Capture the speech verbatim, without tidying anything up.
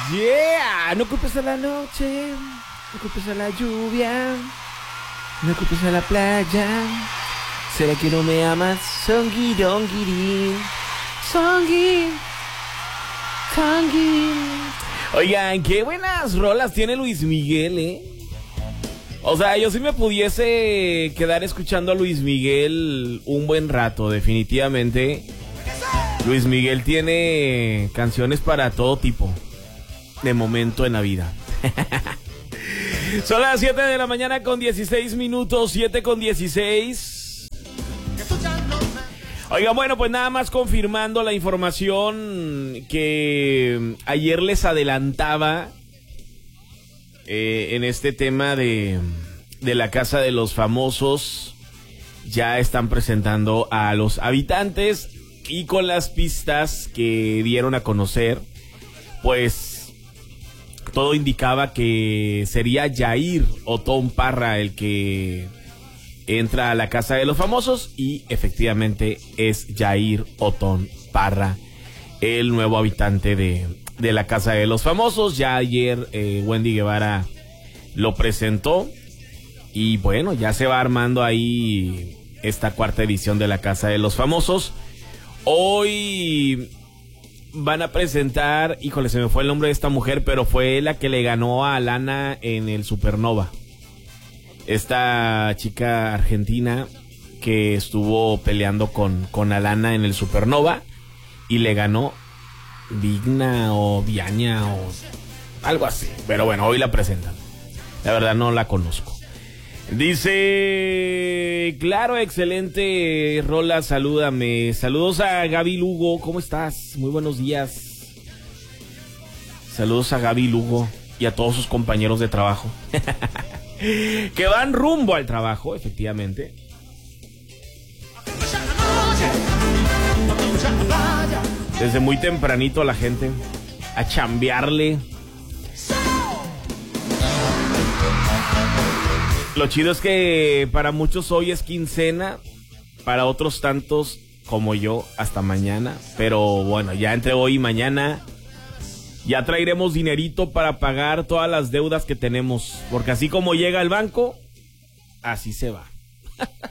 Yeah, no culpes a la noche, no culpes a la lluvia, no culpes a la playa. ¿Será que no me amas? Songi, dongiri, songi, songi. Oigan, qué buenas rolas tiene Luis Miguel, ¿eh? O sea, yo sí me pudiese quedar escuchando a Luis Miguel un buen rato, definitivamente. Luis Miguel tiene canciones para todo tipo de momento en la vida. Son las siete de la mañana con dieciséis minutos, siete con dieciséis. Oigan, bueno, pues nada más confirmando la información que ayer les adelantaba eh, en este tema de, de la Casa de los Famosos. Ya están presentando a los habitantes y con las pistas que dieron a conocer, pues todo indicaba que sería Jair Otón Parra el que entra a la Casa de los Famosos, y efectivamente es Jair Otón Parra el nuevo habitante de, de la Casa de los Famosos. Ya ayer eh, Wendy Guevara lo presentó y bueno, ya se va armando ahí esta cuarta edición de la Casa de los Famosos. Hoy van a presentar, híjole, se me fue el nombre de esta mujer, pero fue la que le ganó a Alana en el Supernova. Esta chica argentina que estuvo peleando con, con Alana en el Supernova y le ganó Vigna o Viaña o algo así. Pero bueno, hoy la presentan. La verdad no la conozco. Dice, claro, excelente rola, salúdame. Saludos a Gaby Lugo, ¿cómo estás? Muy buenos días. Saludos a Gaby Lugo y a todos sus compañeros de trabajo que van rumbo al trabajo, efectivamente. Desde muy tempranito la gente a chambearle. Lo chido es que para muchos hoy es quincena, para otros tantos como yo hasta mañana, pero bueno, ya entre hoy y mañana ya traeremos dinerito para pagar todas las deudas que tenemos, porque así como llega el banco, así se va.